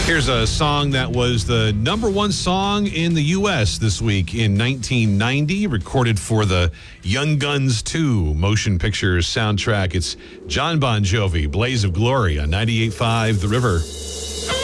Here's a song that was the number one song in the U.S. this week in 1990, recorded for the Young Guns 2 motion picture soundtrack. It's John Bon Jovi, Blaze of Glory on 98.5 The River.